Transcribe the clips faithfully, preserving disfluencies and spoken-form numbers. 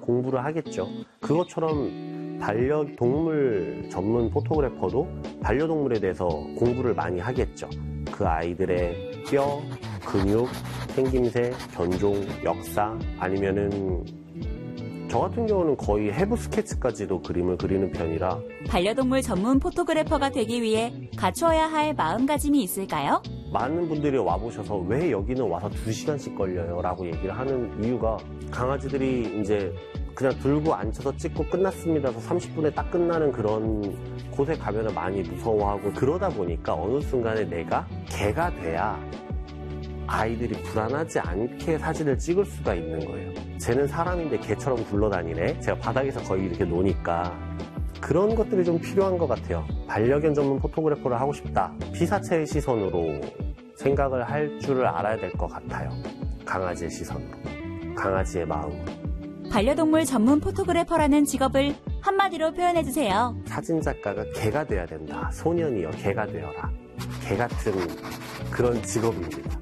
공부를 하겠죠. 그것처럼 반려동물 전문 포토그래퍼도 반려동물에 대해서 공부를 많이 하겠죠. 그 아이들의 뼈, 근육, 생김새, 견종, 역사, 아니면은 저 같은 경우는 거의 해부 스케치까지도 그림을 그리는 편이라. 반려동물 전문 포토그래퍼가 되기 위해 갖추어야 할 마음가짐이 있을까요? 많은 분들이 와보셔서 왜 여기는 와서 두 시간씩 걸려요? 라고 얘기를 하는 이유가 강아지들이 이제 그냥 들고 앉혀서 찍고 끝났습니다. 삼십 분에 딱 끝나는 그런 곳에 가면 많이 무서워하고 그러다 보니까 어느 순간에 내가 개가 돼야 아이들이 불안하지 않게 사진을 찍을 수가 있는 거예요. 쟤는 사람인데 개처럼 굴러다니네. 제가 바닥에서 거의 이렇게 노니까 그런 것들이 좀 필요한 것 같아요. 반려견 전문 포토그래퍼를 하고 싶다. 피사체의 시선으로 생각을 할 줄을 알아야 될 것 같아요. 강아지의 시선으로, 강아지의 마음으로. 반려동물 전문 포토그래퍼라는 직업을 한마디로 표현해주세요. 사진작가가 개가 돼야 된다. 소년이여 개가 되어라. 개 같은 그런 직업입니다.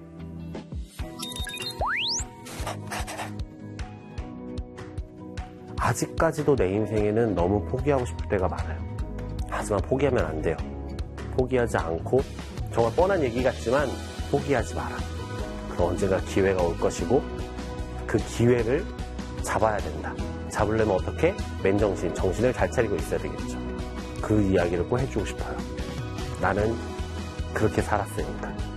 아직까지도 내 인생에는 너무 포기하고 싶을 때가 많아요. 하지만 포기하면 안 돼요. 포기하지 않고 정말 뻔한 얘기 같지만 포기하지 마라. 그 언젠가 기회가 올 것이고 그 기회를 잡아야 된다. 잡으려면 어떻게? 맨정신, 정신을 잘 차리고 있어야 되겠죠. 그 이야기를 꼭 해주고 싶어요. 나는 그렇게 살았으니까.